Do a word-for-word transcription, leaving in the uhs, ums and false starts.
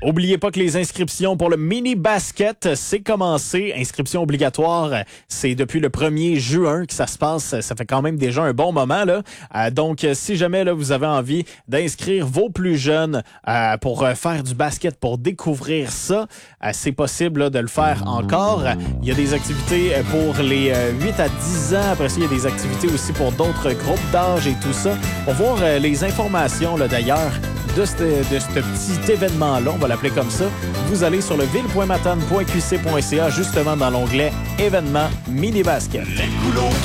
Oubliez pas que les inscriptions pour le mini-basket, c'est commencé. Inscription obligatoire, c'est depuis le premier juin que ça se passe. Ça fait quand même déjà un bon moment, là. Euh, donc, si jamais là, vous avez envie d'inscrire vos plus jeunes euh, pour euh, faire du basket, pour découvrir ça, euh, c'est possible là, de le faire encore. Il y a des activités pour les euh, huit à dix ans. Après ça, il y a des activités aussi pour d'autres groupes d'âge et tout ça. Pour voir euh, les informations, là, d'ailleurs, de ce de ce petit événement-là, on va l'appeler comme ça, vous allez sur le ville point matane point q c point c a, justement dans l'onglet événements mini-basket.